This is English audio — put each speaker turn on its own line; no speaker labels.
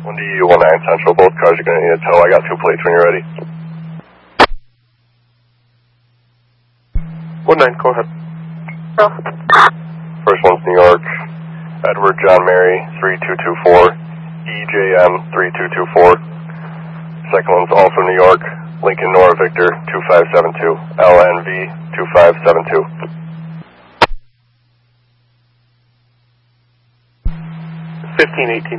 1D19 Central, both cars are going to need a tow. I got 2 plates when you're ready.
19, go ahead.
First one's New York, Edward John Mary 3224, EJM 3224. Second one's also New York, Lincoln Nora Victor 2572, LNV 2572.
1518.